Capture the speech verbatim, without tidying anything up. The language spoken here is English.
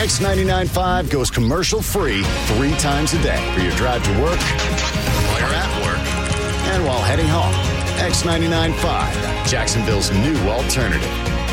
X ninety-nine point five goes commercial-free three times a day for your drive to work, While you're at work. and while heading home. X ninety-nine point five, Jacksonville's new alternative.